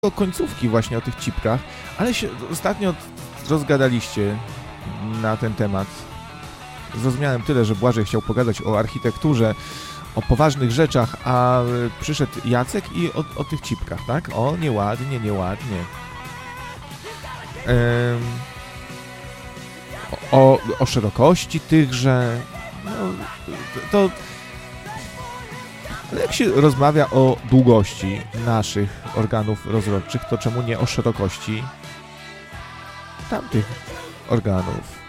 o końcówki właśnie o tych cipkach, ale się ostatnio rozgadaliście na ten temat. Zrozumiałem tyle, że Błażej chciał pogadać o architekturze, o poważnych rzeczach, a przyszedł Jacek i o tych cipkach, tak? O, nieładnie. O szerokości tychże. No, to ale jak się rozmawia o długości naszych organów rozrodczych, to czemu nie o szerokości tamtych organów?